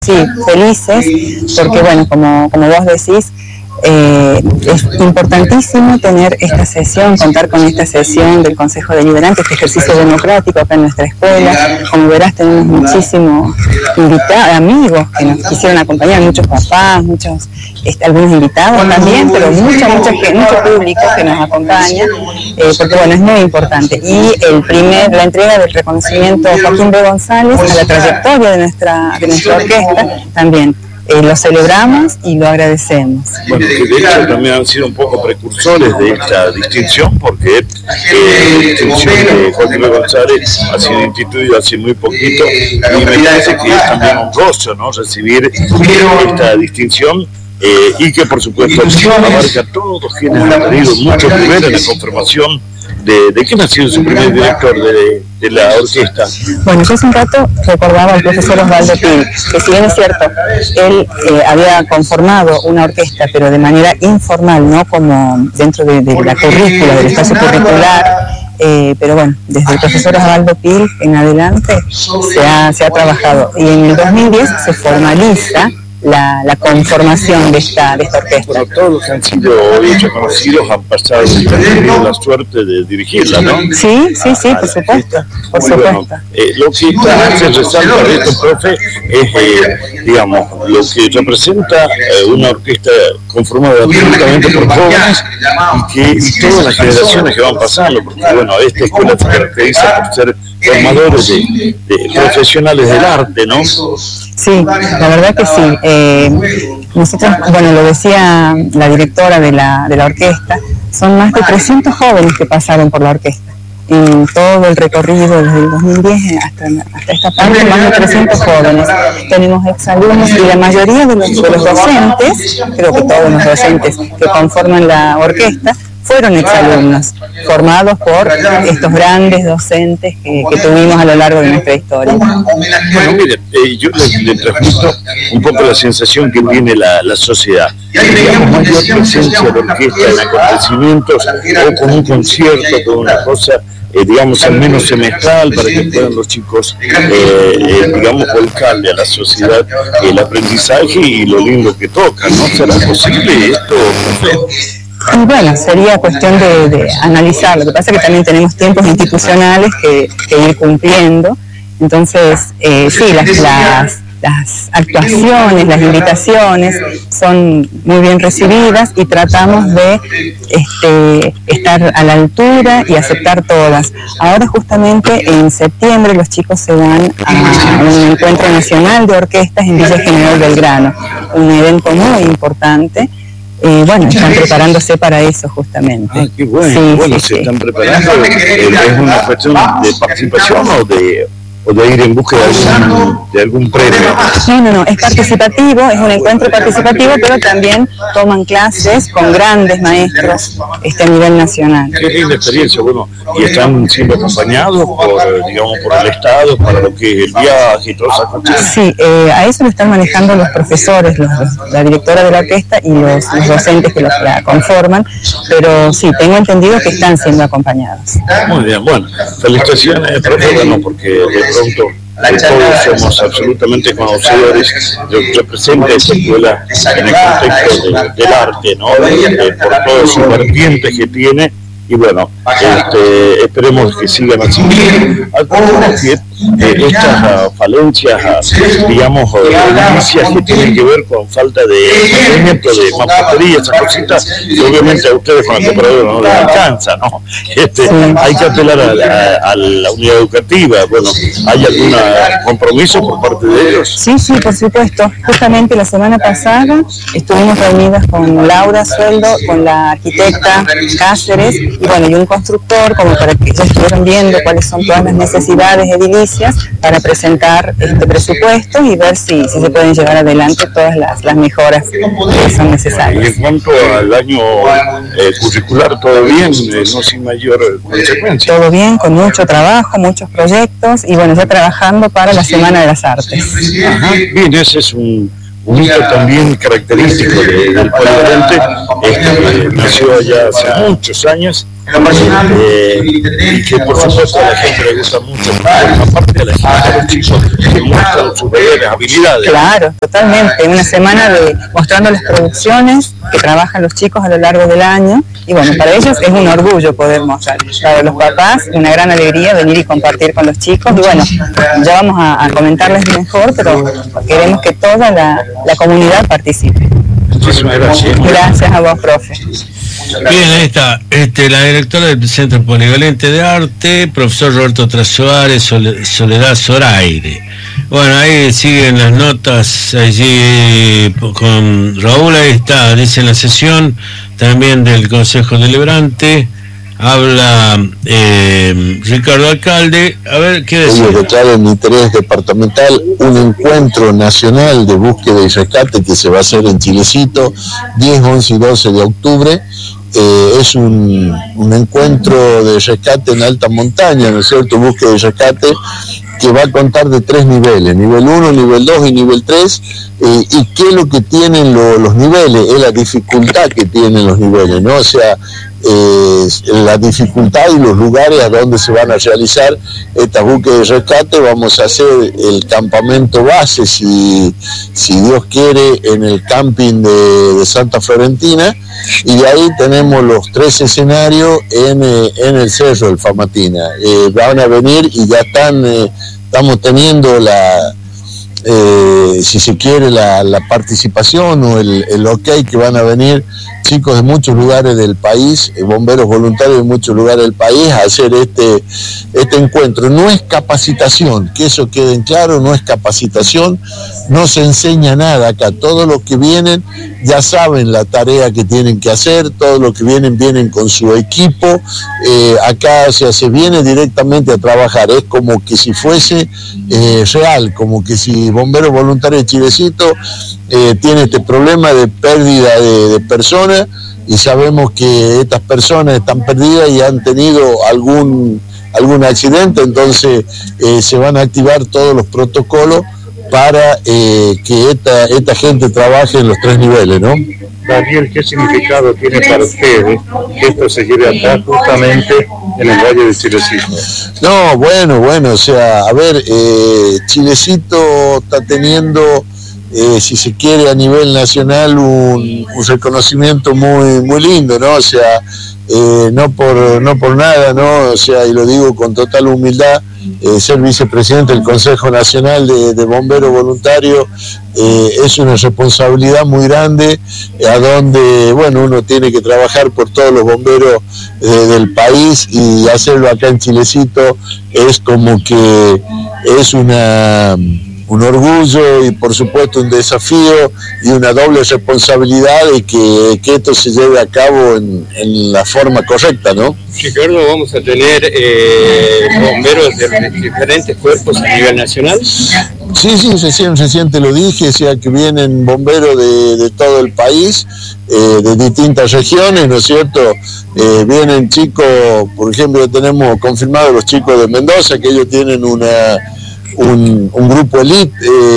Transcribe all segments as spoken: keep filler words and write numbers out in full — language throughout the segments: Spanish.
Sí, felices, porque bueno, como, como vos decís, eh, es importantísimo tener esta sesión, contar con esta sesión del Consejo Deliberante, este ejercicio democrático acá en nuestra escuela. Como verás, tenemos muchísimos invitados, amigos que nos quisieron acompañar, muchos papás, muchos, este, algunos invitados también, pero mucha, mucha, mucho público que nos acompaña, eh, porque bueno, es muy importante. Y el primer, la entrega del reconocimiento a Joaquín B. González, a la trayectoria de nuestra, de nuestra orquesta, también. Eh, lo celebramos y lo agradecemos. Bueno, que de hecho también han sido un poco precursores de esta distinción, porque eh, la distinción de Joaquín B. González ha sido instituida hace muy poquito y me parece que es también honroso, ¿no?, recibir esta distinción. Eh, y que por supuesto abarca a todos quienes han tenido mucho que ver en la conformación de, de quién ha sido su primer director de, de la orquesta. Bueno, yo hace un rato recordaba al profesor Osvaldo Pil, que si bien es cierto, él eh, había conformado una orquesta, pero de manera informal, no como dentro de, de la currícula, del espacio curricular. Eh, pero bueno, desde el profesor Osvaldo Pil en adelante se ha, se ha trabajado, y en el dos mil diez se formaliza La, la conformación de esta, de esta orquesta. Bueno, todos los que han sido hoy conocidos han pasado y han tenido la suerte de dirigirla, ¿no? Sí, sí, sí, por supuesto, por supuesto. Bueno, eh, lo que hace resaltar de esto, profe, es, eh, digamos, lo que representa eh, una orquesta conformada absolutamente por jóvenes y que y todas las generaciones que van pasando, porque bueno, esta escuela se caracteriza por ser formadores de, de profesionales del arte, ¿no? Sí, la verdad que sí. Eh, nosotros, bueno, lo decía la directora de la, de la orquesta, son más de trescientos jóvenes que pasaron por la orquesta. En todo el recorrido desde el dos mil diez hasta, hasta esta parte, más de trescientos jóvenes. Tenemos exalumnos y la mayoría de los, de los docentes, creo que todos los docentes que conforman la orquesta, fueron exalumnos, formados por estos grandes docentes que, que tuvimos a lo largo de nuestra historia. Bueno, mire, eh, yo le, le transmito un poco la sensación que tiene la, la sociedad. Digamos, mayor presencia de orquesta en acontecimientos o con un concierto, con una cosa, eh, digamos, al menos semestral, para que puedan los chicos, eh, eh, digamos, volcarle a la sociedad el aprendizaje y lo lindo que toca, ¿no? ¿Será posible esto? Y bueno, sería cuestión de, de analizar. Lo que pasa es que también tenemos tiempos institucionales que, que ir cumpliendo. Entonces, eh, sí, las, las, las actuaciones, las invitaciones son muy bien recibidas y tratamos de este, estar a la altura y aceptar todas. Ahora justamente en septiembre los chicos se van a un encuentro nacional de orquestas en Villa General Belgrano, un evento muy importante. Eh, bueno, están preparándose para eso justamente. Ah, qué bueno, sí, bueno, sí, se sí. están preparando. Eh, ¿Es una cuestión de participación o de, o de ir en busca de algún, de algún premio? No, no, no, es participativo, es un encuentro participativo, pero también toman clases con grandes maestros este, a nivel nacional. Qué linda experiencia, bueno, y están siendo acompañados por, digamos, por el Estado, para lo que es el viaje y todas esas cosas. Sí, eh, a eso lo están manejando los profesores, los, la directora de la orquesta y los, los docentes que los, la conforman, pero sí, tengo entendido que están siendo acompañados. Muy bien, bueno, felicitaciones, profe, bueno, porque de pronto eh, todos somos absolutamente conocedores de lo que representa esta escuela en el contexto de, del arte, ¿no? Eh, por todas sus vertientes que tiene. Y bueno, este, esperemos que sigan así. Algunas que eh, estas uh, falencias, uh, digamos, inicias que tienen que ver con falta de conocimiento de mampostería, esas cositas, que obviamente a ustedes con la temporada no les alcanza, ¿no? Este, hay que apelar a la, a la unidad educativa. Bueno, ¿hay algún compromiso por parte de ellos? Sí, sí, por supuesto. Justamente la semana pasada estuvimos reunidas con Laura Sueldo, con la arquitecta Cáceres, y bueno, y un constructor, como para que ya estuvieran viendo cuáles son todas las necesidades edilicias para presentar este presupuesto y ver si, si se pueden llevar adelante todas las, las mejoras que son necesarias. Y en cuanto al año eh, curricular, ¿todo bien? Eh, no sin mayor consecuencia. Todo bien, con mucho trabajo, muchos proyectos y bueno, ya trabajando para la Semana de las Artes. Ajá, bien, ese es un... un hito también característico de, del polivalente, este, que nació allá hace muchos años eh, y que por supuesto a la gente le gusta mucho, aparte de la gente, los chicos que muestran sus verdaderas habilidades. Claro, totalmente, una semana de mostrando las producciones que trabajan los chicos a lo largo del año, y bueno, para ellos es un orgullo poder mostrar, para los papás una gran alegría venir y compartir con los chicos, y bueno, ya vamos a, a comentarles mejor, pero queremos que toda la, la comunidad participe. Muchísimas gracias. Gracias a vos, profe. Bien, ahí está este, la directora del Centro Polivalente de Arte, profesor Roberto Trasoares, Soledad Zoraire. Bueno, ahí siguen las notas allí con Raúl, ahí está, dice la sesión también del Consejo Deliberante, habla eh, Ricardo Alcalde, a ver qué decir. Ellos declaran interés departamental un encuentro nacional de búsqueda y rescate que se va a hacer en Chilecito, diez, once y doce de octubre. Eh, es un, un encuentro de rescate en alta montaña, ¿no es cierto? Búsqueda y rescate que va a contar de tres niveles, nivel uno, nivel dos y nivel tres. Eh, ¿Y qué es lo que tienen lo, los niveles? Es la dificultad que tienen los niveles, ¿no? O sea, eh, la dificultad y los lugares a donde se van a realizar esta búsqueda y rescate. Vamos a hacer el campamento base, si, si Dios quiere, en el camping de, de Santa Florentina, y de ahí tenemos los tres escenarios en, eh, en el Cerro del Famatina. Eh, van a venir y ya están, eh, estamos teniendo la... Eh, si se quiere la, la participación o el, el ok que van a venir chicos de muchos lugares del país, eh, bomberos voluntarios de muchos lugares del país a hacer este, este encuentro. No es capacitación, que eso quede en claro, no es capacitación, no se enseña nada acá, todos los que vienen ya saben la tarea que tienen que hacer, todos los que vienen vienen con su equipo, eh, acá o sea, se viene directamente a trabajar, es como que si fuese eh, real, como que si Bomberos Voluntarios de Chilecito eh, tiene este problema de pérdida de, de personas, y sabemos que estas personas están perdidas y han tenido algún, algún accidente, entonces eh, se van a activar todos los protocolos para eh, que esta, esta gente trabaje en los tres niveles, ¿no? Daniel, ¿qué significado tiene para ustedes que esto se lleve a cabo justamente en el Valle de Chilecito? No, bueno, bueno, o sea, a ver, eh, Chilecito está teniendo, eh, si se quiere, a nivel nacional un, un reconocimiento muy, muy lindo, ¿no? O sea, eh, no por, no por nada, ¿no? O sea, y lo digo con total humildad, eh, ser vicepresidente del Consejo Nacional de, de Bomberos Voluntarios eh, es una responsabilidad muy grande, eh, a donde, bueno, uno tiene que trabajar por todos los bomberos eh, del país, y hacerlo acá en Chilecito es como que es una... un orgullo y por supuesto un desafío y una doble responsabilidad de que, que esto se lleve a cabo en, en la forma correcta, ¿no? Ricardo, vamos a tener eh, bomberos de diferentes cuerpos a nivel nacional. Sí, sí, recién, recién te lo dije, o sea que vienen bomberos de, de todo el país, eh, de distintas regiones, ¿no es cierto? Eh, vienen chicos, por ejemplo, tenemos confirmados los chicos de Mendoza, que ellos tienen una... Un, un grupo elite,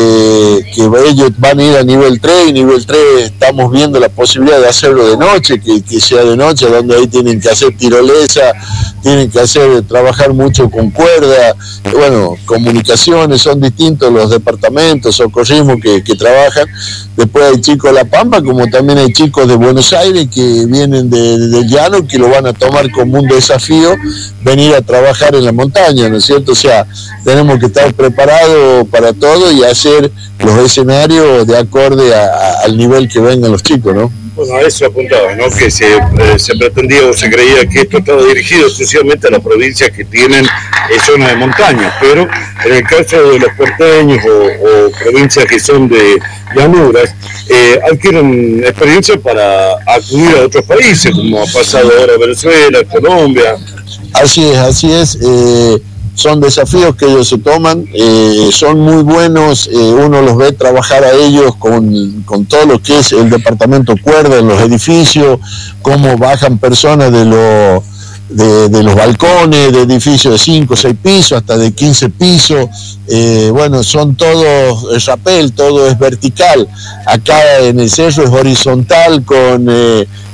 eh, que ellos van a ir a nivel tres, y nivel tres estamos viendo la posibilidad de hacerlo de noche, que, que sea de noche, donde ahí tienen que hacer tirolesa, tienen que hacer, trabajar mucho con cuerda, bueno, comunicaciones, son distintos los departamentos, socorrismo que, que trabajan. Después hay chicos de La Pampa, como también hay chicos de Buenos Aires que vienen del de, de llano, que lo van a tomar como un desafío venir a trabajar en la montaña, ¿no es cierto? O sea, tenemos que estar preparados para todo y hacer los escenarios de acorde a, a, al nivel que vengan los chicos, ¿no? Bueno, a eso apuntaba, ¿no? Que se, eh, se pretendía o se creía que esto estaba dirigido exclusivamente a las provincias que tienen eh, zonas de montaña, pero en el caso de los porteños o, o provincias que son de llanuras, eh, adquieren experiencia para acudir a otros países, como ha pasado ahora Venezuela, Colombia. Así es, así es. Eh, son desafíos que ellos se toman, eh, son muy buenos, eh, uno los ve trabajar a ellos con, con todo lo que es el departamento cuerda en los edificios, cómo bajan personas de, lo, de, de los balcones, de edificios de cinco o seis pisos, hasta de quince pisos, eh, bueno, son todos, el rapel, todo es vertical, acá en el cerro es horizontal con... Eh,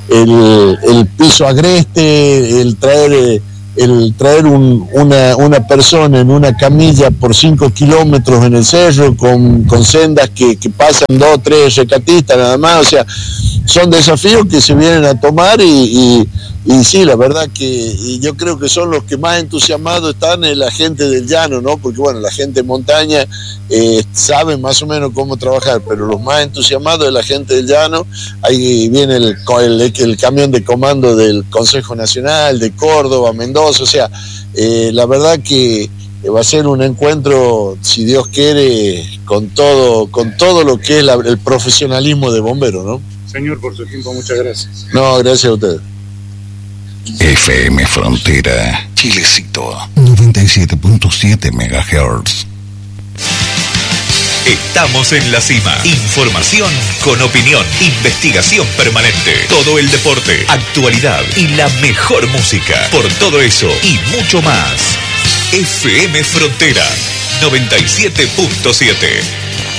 el, el piso agreste, el traer, el traer un, una, una persona en una camilla por cinco kilómetros en el cerro, con, con sendas que, que pasan dos, tres recatistas nada más, o sea, son desafíos que se vienen a tomar y, y, y sí, la verdad que y yo creo que son los que más entusiasmados están en la gente del llano, ¿no? Porque bueno, la gente de montaña eh, sabe más o menos cómo trabajar, pero los más entusiasmados es la gente del llano. Ahí viene el, el, el camión de comando del Consejo Nacional, de Córdoba, Mendoza, o sea, eh, la verdad que va a ser un encuentro, si Dios quiere, con todo, con todo lo que es la, el profesionalismo de bomberos, ¿no? Señor, por su tiempo, muchas gracias. No, gracias a ustedes. F M Frontera, Chilecito, noventa y siete punto siete megahertz. Estamos en la cima. Información con opinión, investigación permanente, todo el deporte, actualidad y la mejor música. Por todo eso y mucho más. F M Frontera, noventa y siete punto siete.